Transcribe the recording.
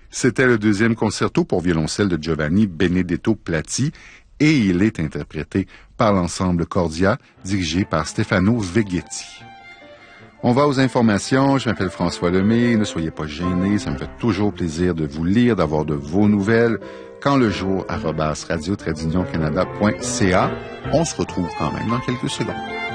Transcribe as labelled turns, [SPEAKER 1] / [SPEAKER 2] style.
[SPEAKER 1] C'était le deuxième concerto pour violoncelle de Giovanni Benedetto Platti et il est interprété par l'ensemble Cordia, dirigé par Stefano Veghetti. On va aux informations. Je m'appelle François Lemay. Ne soyez pas gênés. Ça me fait toujours plaisir de vous lire, d'avoir de vos nouvelles. Quand le jour @radio-canada.ca. On se retrouve quand même dans quelques secondes.